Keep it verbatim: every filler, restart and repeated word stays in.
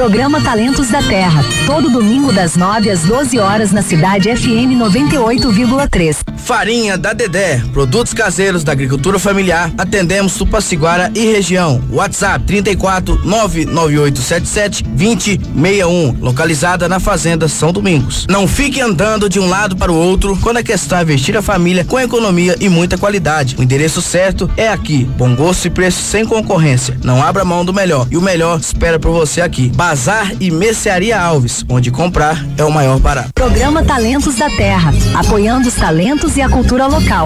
Programa Talentos da Terra, todo domingo das nove às doze horas na cidade F M noventa e oito vírgula três. Farinha da Dedé, produtos caseiros da agricultura familiar. Atendemos Tupaciguara e região. WhatsApp trinta e quatro, nove nove oito sete sete, dois zero seis um, localizada na Fazenda São Domingos. Não fique andando de um lado para o outro quando a questão é vestir a família com economia e muita qualidade. O endereço certo é aqui. Bom gosto e preço sem concorrência. Não abra mão do melhor. E o melhor espera por você aqui. Bazar e Mercearia Alves, onde comprar é o maior barato. Programa Talentos da Terra, apoiando os talentos e a cultura local.